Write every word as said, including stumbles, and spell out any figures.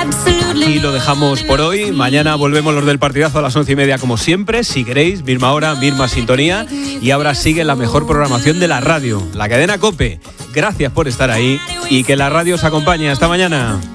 Y lo dejamos por hoy. Mañana volvemos los del partidazo a las once y media como siempre. Si queréis, misma hora, misma sintonía. Y ahora sigue la mejor programación de la radio, la cadena COPE. Gracias por estar ahí y que la radio os acompañe. Hasta mañana.